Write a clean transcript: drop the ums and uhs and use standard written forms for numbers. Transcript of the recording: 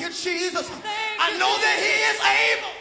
you, Jesus. I know that he is able